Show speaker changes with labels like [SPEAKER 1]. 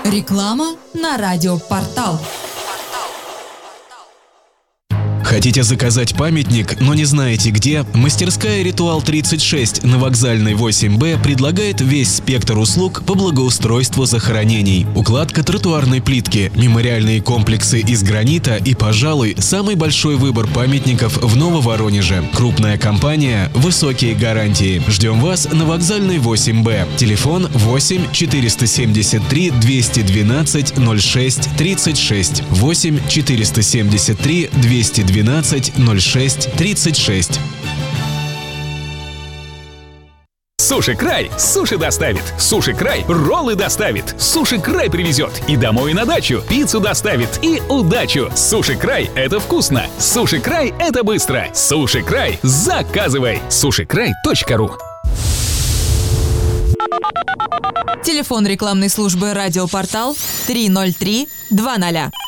[SPEAKER 1] Реклама на радиопортал.
[SPEAKER 2] Хотите заказать памятник, но не знаете где? Мастерская «Ритуал 36» на Вокзальной 8Б предлагает весь спектр услуг по благоустройству захоронений. Укладка тротуарной плитки, мемориальные комплексы из гранита и, пожалуй, самый большой выбор памятников в Нововоронеже. Крупная компания, высокие гарантии. Ждем вас на Вокзальной 8Б. Телефон 8 473 212 06 36. 8 473 212 06 36.
[SPEAKER 3] Суши Край суши доставит. Суши Край роллы доставит. Суши Край привезет. И домой, и на дачу. Пиццу доставит. И удачу. Суши Край — это вкусно. Суши Край — это быстро. Суши Край — заказывай. Сушикрай.ру.
[SPEAKER 1] Телефон рекламной службы «Радиопортал» 303 20.